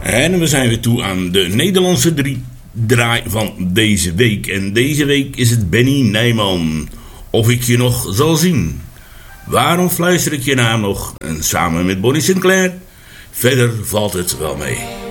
En we zijn weer toe aan de Nederlandse draai van deze week. En deze week is het Benny Nijman. Of ik je nog zal zien. Waarom fluister ik je naam nog? En samen met Bonnie Sinclair. Verder valt het wel mee.